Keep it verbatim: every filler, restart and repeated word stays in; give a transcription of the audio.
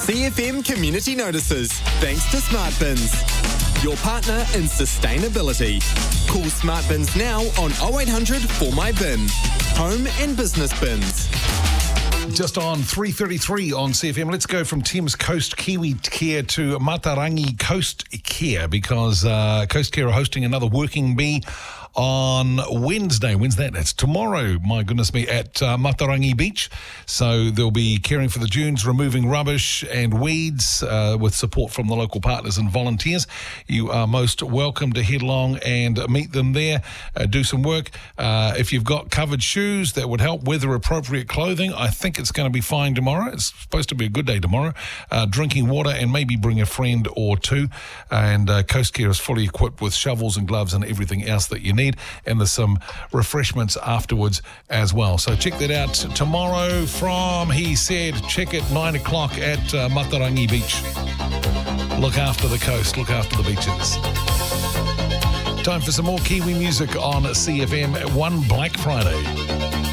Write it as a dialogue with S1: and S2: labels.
S1: C F M Community Notices, thanks to Smart Bins, your partner in sustainability. Call Smart Bins now on oh eight hundred for my bin. Home and business bins.
S2: Just on three thirty-three on C F M. Let's go from Thames Coast Kiwi Care to Matarangi Coast Care, because uh, Coast Care are hosting another Working Bee on Wednesday. When's that? That's tomorrow, my goodness me, at uh, Matarangi Beach. So they'll be caring for the dunes, removing rubbish and weeds uh, with support from the local partners and volunteers. You are most welcome to head along and meet them there, uh, do some work. Uh, if you've got covered shoes, that would help. Weather appropriate clothing. I think it's going to be fine tomorrow. It's supposed to be a good day tomorrow. Uh, drinking water, and maybe bring a friend or two. And uh, Coast Care is fully equipped with shovels and gloves and everything else that you need. And there's some refreshments afterwards as well. So check that out tomorrow from, he said, check at nine o'clock at uh, Matarangi Beach. Look after the coast, look after the beaches. Time for some more Kiwi music on C F M. One Black Friday.